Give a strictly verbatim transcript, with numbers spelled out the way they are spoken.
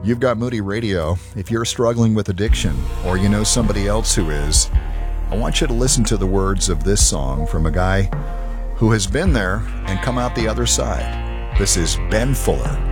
You've got Moody Radio. If you're struggling with addiction, or you know somebody else who is, I want you to listen to the words of this song from a guy who has been there and come out the other side. This is Ben Fuller.